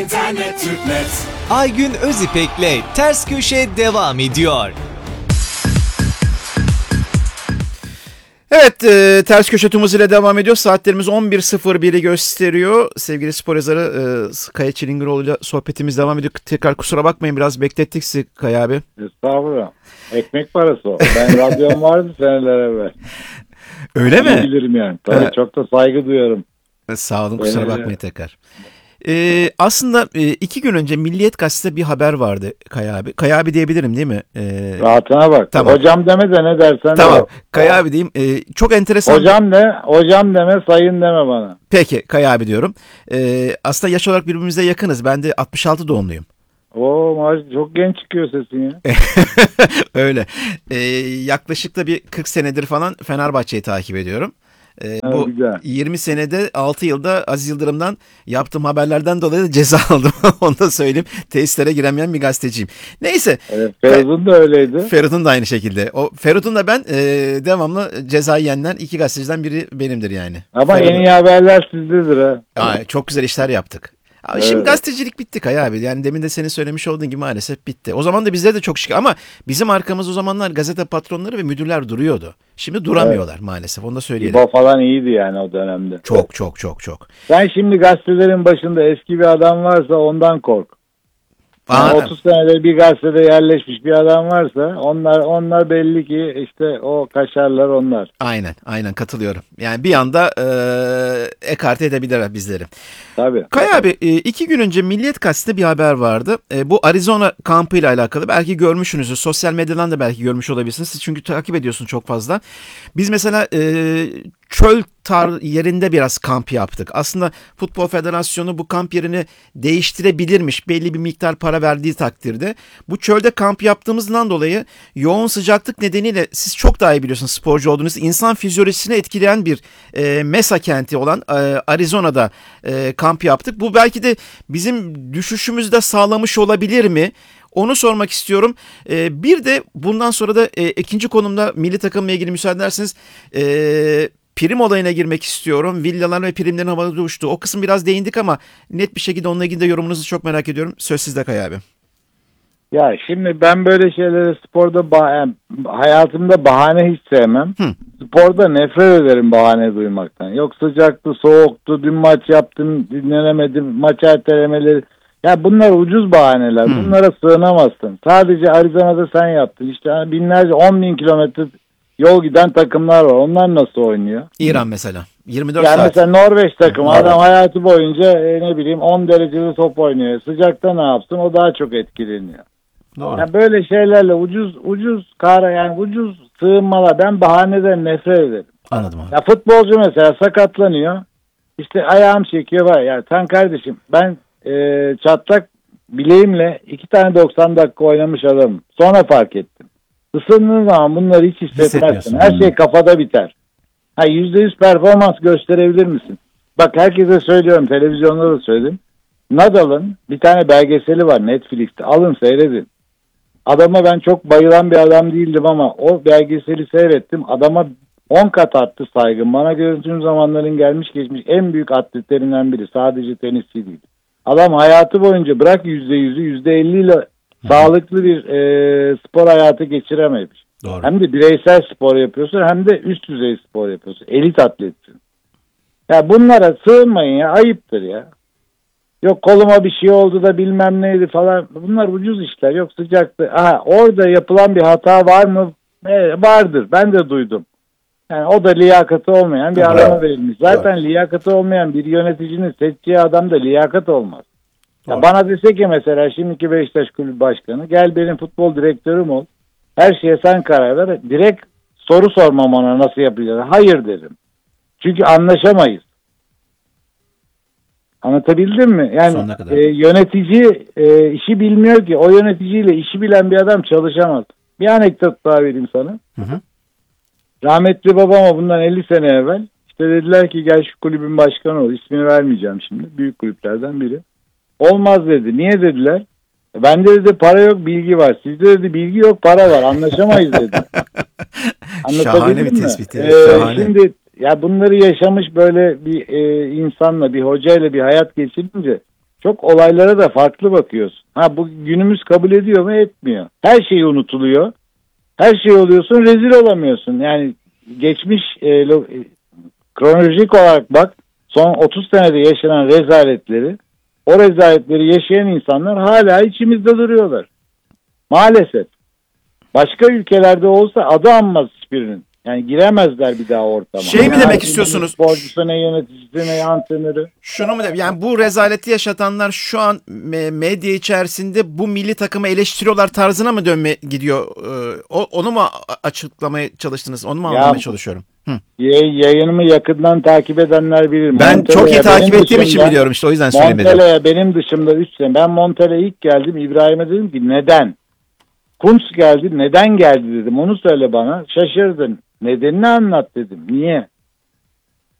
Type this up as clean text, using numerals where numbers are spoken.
İnternet Türknet. Aygün Özipek'le Ters Köşe devam ediyor. Evet, Ters Köşe tümümüz ile devam ediyor. Saatlerimiz 11.01'i gösteriyor. Sevgili spor yazarı Kaya Çilingiroğlu ile sohbetimiz devam ediyor. Tekrar kusura bakmayın, biraz beklettik sizi Kaya abi. Estağfurullah. Ekmek parası o. Ben radyom vardı seneler evvel. Öyle mi? Bilirim yani. Tabii çok da saygı duyuyorum. Sağ olun, kusura bakmayın tekrar. Aslında 2 gün önce Milliyet Gazete'de bir haber vardı Kaya abi. Kaya abi diyebilirim değil mi? Rahatına bak. Tamam. Hocam deme de ne dersen. Tamam. Kaya abi diyeyim. Çok enteresan. Hocam deme, sayın deme bana. Peki Kaya abi diyorum. Aslında yaş olarak birbirimize yakınız. Ben de 66 doğumluyum. Oo, çok genç çıkıyor sesin ya. Öyle. Yaklaşık da bir 40 senedir falan Fenerbahçe'yi takip ediyorum. Bu güzel. 20 senede 6 yılda Aziz Yıldırım'dan yaptığım haberlerden dolayı da ceza aldım. Onu da söyleyeyim. Tesislere giremeyen bir gazeteciyim. Neyse. Evet, Feridun da öyleydi. Feridun da aynı şekilde. Feridun da ben devamlı ceza yiyenler 2 gazeteciden biri benimdir yani. Ama Feridun. en iyi haberler sizdedir ha. Çok güzel işler yaptık. Abi Evet. Şimdi gazetecilik bitti Kaya abi. Yani demin de senin söylemiş olduğun gibi maalesef bitti. O zaman da bizde de çok şükür ama bizim arkamız o zamanlar gazete patronları ve müdürler duruyordu. Şimdi duramıyorlar maalesef. Onu da söyleyelim. İbo falan iyiydi yani o dönemde. Çok. Sen şimdi gazetelerin başında eski bir adam varsa ondan kork. Yani 30 senedir bir gazetede yerleşmiş bir adam varsa onlar belli ki işte o kaşarlar onlar. Aynen katılıyorum. Yani bir anda ekarte edebilirler bizleri. Tabii. Kaya abi 2 gün önce Milliyet Gazete'de bir haber vardı. Bu Arizona kampıyla alakalı. Belki görmüşsünüzdür. Sosyal medyadan da belki görmüş olabilirsiniz. Siz çünkü takip ediyorsunuz çok fazla. Biz mesela çöl yerinde biraz kamp yaptık. Aslında Futbol Federasyonu bu kamp yerini değiştirebilirmiş. Belli bir miktar para verdiği takdirde. Bu çölde kamp yaptığımızdan dolayı yoğun sıcaklık nedeniyle siz çok daha iyi biliyorsunuz sporcu olduğunuz. İnsan fizyolojisini etkileyen bir Mesa kenti olan Arizona'da kamp yaptık. Bu belki de bizim düşüşümüzü de sağlamış olabilir mi? Onu sormak istiyorum. Bir de bundan sonra da ikinci konumda milli takımla ilgili müsaade ederseniz prim olayına girmek istiyorum. Villalar ve primlerin havada uçtu. O kısım biraz değindik ama net bir şekilde onunla ilgili de yorumunuzu çok merak ediyorum. Söz sizde Kaya abi. Ya şimdi ben böyle şeyleri sporda hayatımda bahane hiç sevmem. Sporda nefret ederim bahane duymaktan. Yok sıcaktı, soğuktu, dün maç yaptım, dinlenemedim, maç ertelemeleri. Ya bunlar ucuz bahaneler. Bunlara sığınamazsın. Sadece Arizona'da sen yaptın. İşte binlerce, 10.000 kilometre yol giden takımlar var. Onlar nasıl oynuyor? İran mesela. 24 yani saat. mesela Norveç takımı. Adam hayatı boyunca ne bileyim 10 derecede top oynuyor. Sıcakta ne yapsın? O daha çok etkileniyor. Doğru. Yani böyle şeylerle ucuz sığınmalar. Ben bahaneden nefret ederim. Anladım abi. Ya futbolcu mesela sakatlanıyor. İşte ayağım çekiyor var. Yani sen kardeşim ben çatlak bileğimle 2 tane 90 dakika oynamış adamım. Sonra fark ettim. Isındığın zaman bunları hiç hissetmezsin. Her şey kafada biter. %100 performans gösterebilir misin? Bak herkese söylüyorum, televizyonda da söyledim. Nadal'ın bir tane belgeseli var Netflix'te. Alın seyredin. Adama ben çok bayılan bir adam değildim ama o belgeseli seyrettim. Adama 10 kat arttı saygım. Bana göre tüm zamanların gelmiş geçmiş en büyük atletlerinden biri. Sadece tenisçi değil. Adam hayatı boyunca bırak %100'ü %50 ile sağlıklı bir spor hayatı geçirememiş. Doğru. Hem de bireysel spor yapıyorsun hem de üst düzey spor yapıyorsun. Elit atletsin. Ya bunlara sığınmayın ya, ayıptır ya. Yok koluma bir şey oldu da bilmem neydi falan. Bunlar ucuz işler. Yok sıcaktı. Orada yapılan bir hata var mı? Vardır. Ben de duydum. Yani o da liyakati olmayan bir adama verilmiş. Zaten liyakati olmayan bir yöneticinin seçeceği adam da liyakat olmaz. Ya bana dese ki mesela şimdiki Beşiktaş Kulübü Başkanı gel benim futbol direktörüm ol. Her şeye sen karar ver. Direkt soru sormam ona nasıl yapacağız. Hayır derim. Çünkü anlaşamayız. Anlatabildim mi? Yani yönetici işi bilmiyor ki. O yöneticiyle işi bilen bir adam çalışamaz. Bir anekdot daha vereyim sana. Rahmetli babama bundan 50 sene evvel işte dediler ki gel şu kulübün başkanı ol. İsmini vermeyeceğim şimdi. Büyük kulüplerden biri. Olmaz dedi. Niye dediler? Bende dedi para yok bilgi var. Sizde dedi bilgi yok para var. Anlaşamayız dedi. Şahane bir tespit. Şimdi ya bunları yaşamış böyle bir insanla bir hocayla bir hayat geçirince Çok olaylara da farklı bakıyorsun. Ha, bu günümüz kabul ediyor mu? Etmiyor. Her şey unutuluyor. Her şey oluyorsun, rezil olamıyorsun. Yani geçmiş kronolojik olarak bak, son 30 senede yaşanan rezaletleri, o rezaletleri yaşayan insanlar hala içimizde duruyorlar. Maalesef. Başka ülkelerde olsa adı anmaz hiçbirinin. Yani giremezler bir daha ortama. Şey mi Yani demek istiyorsunuz? Sporcusu ne, yöneticisi ne, antrenörü. Şunu mu yani bu rezaleti yaşatanlar şu an medya içerisinde bu milli takımı eleştiriyorlar tarzına mı dönme gidiyor? Onu mu açıklamaya çalıştınız? Onu mu anlamaya çalışıyorum? Hı. Yayınımı yakından takip edenler bilir. Ben Montella'ya çok iyi takip benim ettiğim için dışımda- biliyorum işte, o yüzden söylemedim. Montella'ya benim dışımda 3 sene. Ben Montella'ya ilk geldim. İbrahim'e dedim ki neden? Kuntz geldi. Neden geldi dedim. Onu söyle bana. Şaşırdın. Nedenini anlat dedim. Niye?